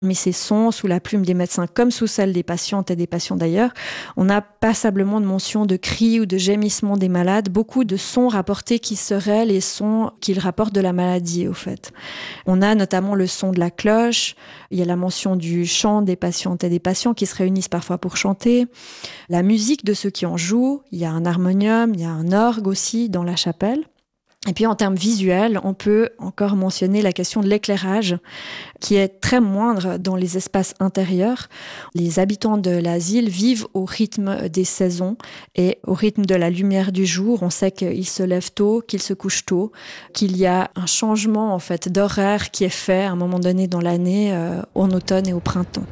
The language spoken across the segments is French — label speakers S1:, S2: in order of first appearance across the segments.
S1: Mais ces sons, sous la plume des médecins comme sous celle des patientes et des patients d'ailleurs, on n'a passablement de mention de cris ou de gémissements des malades, beaucoup de sons rapportés qui seraient les sons qu'ils rapportent de la maladie au fait. On a notamment le son de la cloche, il y a la mention du chant des patientes et des patients qui se réunissent parfois pour chanter, la musique de ceux qui en jouent, il y a un harmonium, il y a un orgue aussi dans la chapelle. Et puis en termes visuels, on peut encore mentionner la question de l'éclairage, qui est très moindre dans les espaces intérieurs. Les habitants de l'asile vivent au rythme des saisons et au rythme de la lumière du jour. On sait qu'ils se lèvent tôt, qu'ils se couchent tôt, qu'il y a un changement en fait d'horaire qui est fait à un moment donné dans l'année, en automne et au printemps.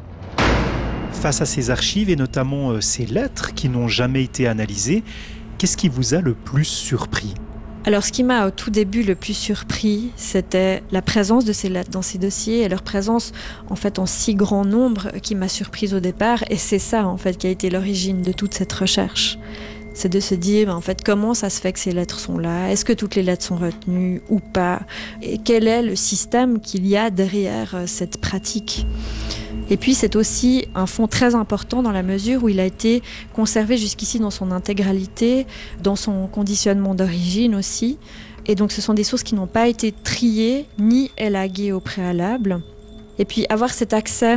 S2: Face à ces archives et notamment ces lettres qui n'ont jamais été analysées, qu'est-ce qui vous a le plus surpris ?
S1: Alors, ce qui m'a au tout début le plus surpris, c'était la présence de ces lettres dans ces dossiers et leur présence en fait en si grand nombre qui m'a surprise au départ. Et c'est ça en fait qui a été l'origine de toute cette recherche. C'est de se dire en fait comment ça se fait que ces lettres sont là, est-ce que toutes les lettres sont retenues ou pas, et quel est le système qu'il y a derrière cette pratique. Et puis c'est aussi un fonds très important dans la mesure où il a été conservé jusqu'ici dans son intégralité, dans son conditionnement d'origine aussi. Et donc ce sont des sources qui n'ont pas été triées ni élaguées au préalable. Et puis avoir cet accès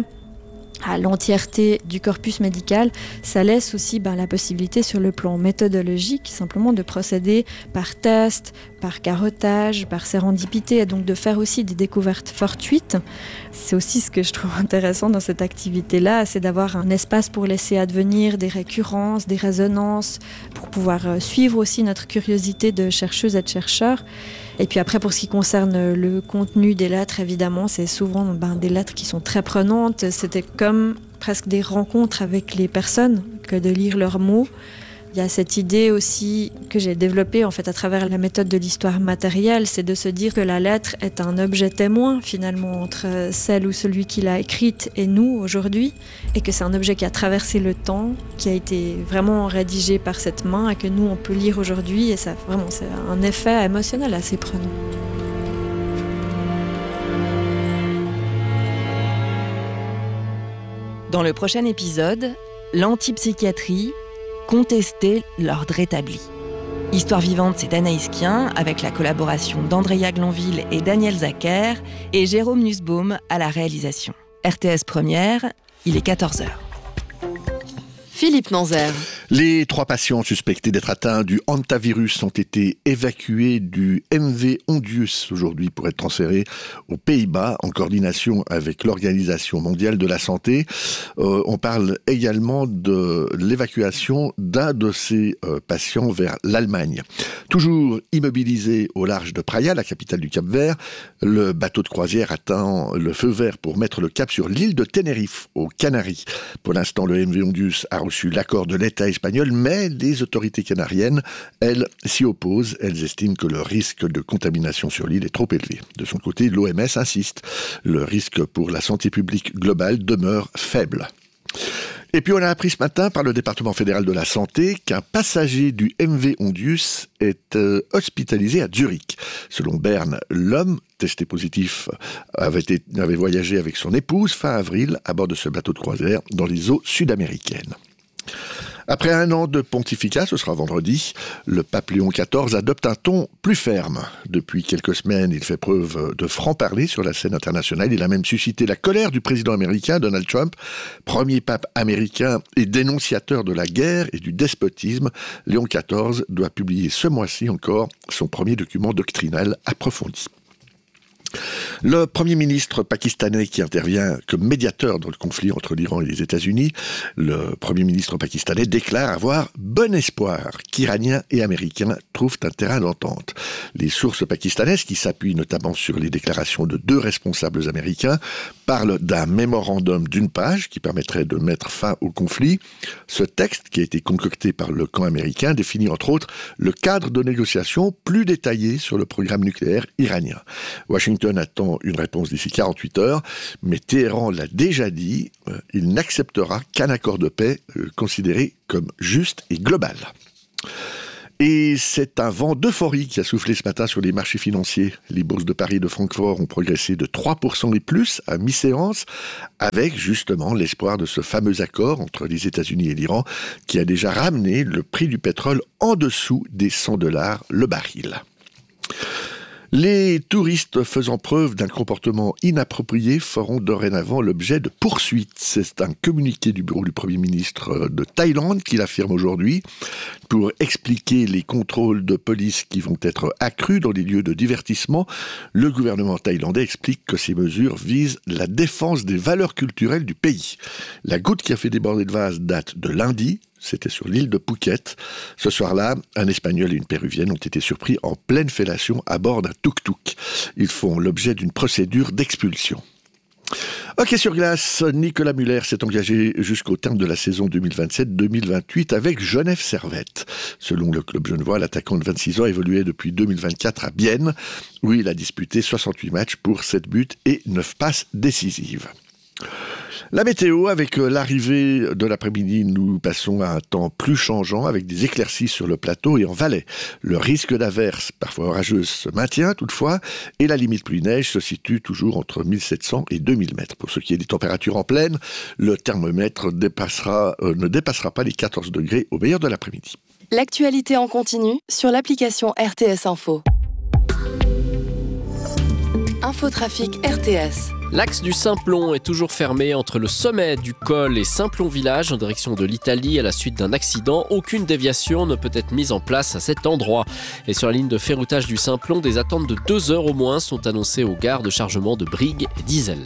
S1: à l'entièreté du corpus médical, ça laisse aussi la possibilité sur le plan méthodologique simplement de procéder par test, par carottage, par sérendipité, et donc de faire aussi des découvertes fortuites. C'est aussi ce que je trouve intéressant dans cette activité-là, c'est d'avoir un espace pour laisser advenir des récurrences, des résonances, pour pouvoir suivre aussi notre curiosité de chercheuses et de chercheurs. Et puis après, pour ce qui concerne le contenu des lettres, évidemment, c'est souvent des lettres qui sont très prenantes. C'était comme presque des rencontres avec les personnes que de lire leurs mots. Il y a cette idée aussi que j'ai développée en fait à travers la méthode de l'histoire matérielle, c'est de se dire que la lettre est un objet témoin finalement entre celle ou celui qui l'a écrite et nous aujourd'hui, et que c'est un objet qui a traversé le temps, qui a été vraiment rédigé par cette main et que nous on peut lire aujourd'hui, et ça vraiment c'est un effet émotionnel assez prenant.
S3: Dans le prochain épisode, l'antipsychiatrie, contester l'ordre établi. Histoire vivante, c'est Anaïs Kien, avec la collaboration d'Andrea Glanville et Daniel Zacher, et Jérôme Nussbaum à la réalisation. RTS Première, il est 14h. Philippe Nanzer.
S4: Les 3 patients suspectés d'être atteints du hantavirus ont été évacués du MV Ondius aujourd'hui pour être transférés aux Pays-Bas en coordination avec l'Organisation mondiale de la santé. On parle également de l'évacuation d'un de ces patients vers l'Allemagne. Toujours immobilisé au large de Praia, la capitale du Cap-Vert, le bateau de croisière attend le feu vert pour mettre le cap sur l'île de Tenerife, aux Canaries. Pour l'instant, le MV Ondius a reçu l'accord de l'État espagnol, mais les autorités canariennes, elles, s'y opposent. Elles estiment que le risque de contamination sur l'île est trop élevé. De son côté, l'OMS insiste. Le risque pour la santé publique globale demeure faible. Et puis on a appris ce matin par le département fédéral de la santé qu'un passager du MV Ondius est hospitalisé à Zurich. Selon Bern, l'homme testé positif avait voyagé avec son épouse fin avril à bord de ce bateau de croisière dans les eaux sud-américaines. Après 1 an de pontificat, ce sera vendredi, le pape Léon XIV adopte un ton plus ferme. Depuis quelques semaines, il fait preuve de franc-parler sur la scène internationale. Il a même suscité la colère du président américain Donald Trump. Premier pape américain et dénonciateur de la guerre et du despotisme, Léon XIV doit publier ce mois-ci encore son premier document doctrinal approfondi. Le Premier ministre pakistanais qui intervient comme médiateur dans le conflit entre l'Iran et les États-Unis, le Premier ministre pakistanais déclare avoir bon espoir qu'Iraniens et Américains trouvent un terrain d'entente. Les sources pakistanaises, qui s'appuient notamment sur les déclarations de 2 responsables américains, parlent d'un mémorandum d'1 page qui permettrait de mettre fin au conflit. Ce texte, qui a été concocté par le camp américain, définit entre autres le cadre de négociation plus détaillé sur le programme nucléaire iranien. Washington attend une réponse d'ici 48 heures, mais Téhéran l'a déjà dit, il n'acceptera qu'un accord de paix considéré comme juste et global. Et c'est un vent d'euphorie qui a soufflé ce matin sur les marchés financiers. Les bourses de Paris et de Francfort ont progressé de 3% et plus à mi-séance, avec justement l'espoir de ce fameux accord entre les États-Unis et l'Iran qui a déjà ramené le prix du pétrole en dessous des $100 le baril. Les touristes faisant preuve d'un comportement inapproprié feront dorénavant l'objet de poursuites. C'est un communiqué du bureau du Premier ministre de Thaïlande qui l'affirme aujourd'hui. Pour expliquer les contrôles de police qui vont être accrus dans les lieux de divertissement, le gouvernement thaïlandais explique que ces mesures visent la défense des valeurs culturelles du pays. La goutte qui a fait déborder le vase date de lundi. C'était sur l'île de Phuket. Ce soir-là, un Espagnol et une Péruvienne ont été surpris en pleine fellation à bord d'un tuk-tuk. Ils font l'objet d'une procédure d'expulsion. Hockey sur glace, Nicolas Muller s'est engagé jusqu'au terme de la saison 2027-2028 avec Genève Servette. Selon le club genevois, l'attaquant de 26 ans évoluait depuis 2024 à Bienne, où il a disputé 68 matchs pour 7 buts et 9 passes décisives. La météo, avec l'arrivée de l'après-midi, nous passons à un temps plus changeant avec des éclaircies sur le plateau et en Valais. Le risque d'averse, parfois orageuse, se maintient toutefois et la limite pluie-neige se situe toujours entre 1700 et 2000 mètres. Pour ce qui est des températures en plaine, le thermomètre ne dépassera pas les 14 degrés au meilleur de l'après-midi.
S3: L'actualité en continu sur l'application RTS Info. Infotrafic RTS.
S5: L'axe du Simplon est toujours fermé entre le sommet du col et Simplon village en direction de l'Italie à la suite d'un accident. Aucune déviation ne peut être mise en place à cet endroit. Et sur la ligne de ferroutage du Simplon, des attentes de 2 heures au moins sont annoncées aux gares de chargement de Brigue et d'Iselle.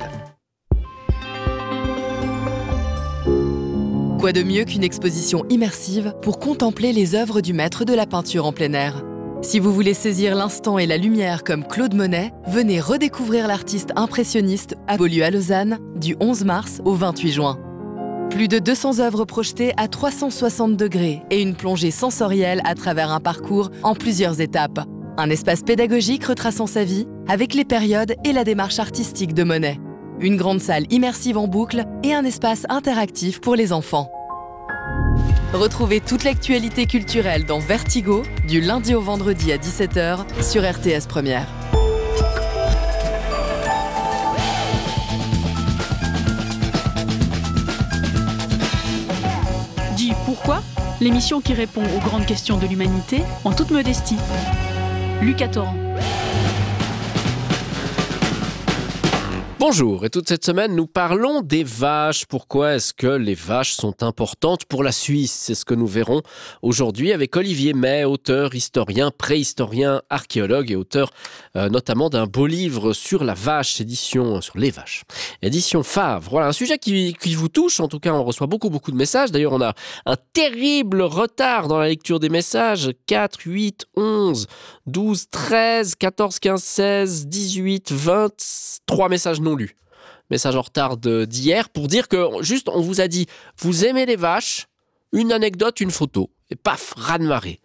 S3: Quoi de mieux qu'une exposition immersive pour contempler les œuvres du maître de la peinture en plein air ? Si vous voulez saisir l'instant et la lumière comme Claude Monet, venez redécouvrir l'artiste impressionniste à Beaulieu à Lausanne du 11 mars au 28 juin. Plus de 200 œuvres projetées à 360 degrés et une plongée sensorielle à travers un parcours en plusieurs étapes. Un espace pédagogique retraçant sa vie avec les périodes et la démarche artistique de Monet. Une grande salle immersive en boucle et un espace interactif pour les enfants. Retrouvez toute l'actualité culturelle dans Vertigo, du lundi au vendredi à 17h sur RTS Première.
S6: Dis pourquoi ? L'émission qui répond aux grandes questions de l'humanité en toute modestie. Lucas Torrent.
S5: Bonjour, et toute cette semaine, nous parlons des vaches. Pourquoi est-ce que les vaches sont importantes pour la Suisse ? C'est ce que nous verrons aujourd'hui avec Olivier May, auteur, historien, préhistorien, archéologue et auteur notamment d'un beau livre sur la vache, édition sur les vaches. Édition Favre. Voilà, un sujet qui vous touche. En tout cas, on reçoit beaucoup de messages. D'ailleurs, on a un terrible retard dans la lecture des messages. 4, 8, 11, 12, 13, 14, 15, 16, 18, 20, 3 messages non lus. Message en retard d'hier pour dire que juste on vous a dit vous aimez les vaches, une anecdote, une photo et paf, raz-de-marée,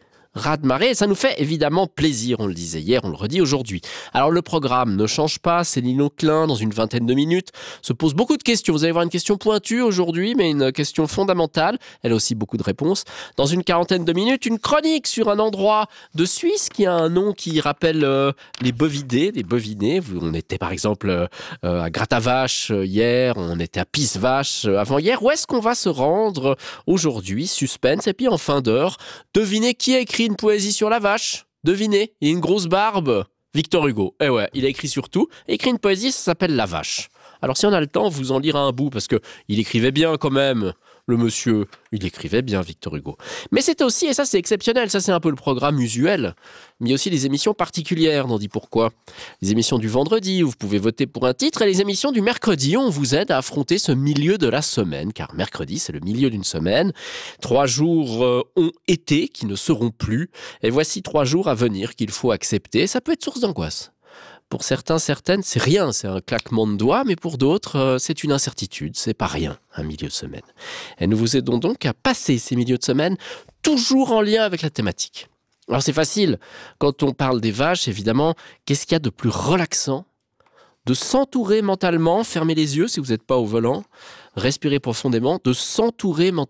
S5: et ça nous fait évidemment plaisir, on le disait hier, on le redit aujourd'hui. Alors le programme ne change pas, Céline Auclin dans une 20aine de minutes se pose beaucoup de questions. Vous allez voir une question pointue aujourd'hui, mais une question fondamentale, elle a aussi beaucoup de réponses. Dans une 40aine de minutes, une chronique sur un endroit de Suisse qui a un nom qui rappelle les bovidés, les bovinés. On était par exemple à Gratte-à-Vache hier, on était à Pisse-Vache avant-hier. Où est-ce qu'on va se rendre aujourd'hui ? Suspense. Et puis en fin d'heure, devinez qui a écrit une poésie sur la vache. Devinez, il a une grosse barbe. Victor Hugo. Eh ouais, il a écrit sur tout. Il a écrit une poésie, ça s'appelle La Vache. Alors si on a le temps, vous en lira un bout, parce que il écrivait bien quand même. Le monsieur, il écrivait bien, Victor Hugo. Mais c'était aussi, et ça c'est exceptionnel, ça c'est un peu le programme usuel, mais il y a aussi les émissions particulières, on dit pourquoi. Les émissions du vendredi, où vous pouvez voter pour un titre, et les émissions du mercredi, où on vous aide à affronter ce milieu de la semaine, car mercredi c'est le milieu d'une semaine. 3 jours ont été, qui ne seront plus, et voici 3 jours à venir qu'il faut accepter. Ça peut être source d'angoisse. Pour certains, certaines, c'est rien, c'est un claquement de doigts, mais pour d'autres, c'est une incertitude, c'est pas rien, un milieu de semaine. Et nous vous aidons donc à passer ces milieux de semaine, toujours en lien avec la thématique. Alors c'est facile, quand on parle des vaches, évidemment, qu'est-ce qu'il y a de plus relaxant ? De s'entourer mentalement, fermer les yeux si vous n'êtes pas au volant, respirer profondément, de s'entourer mentalement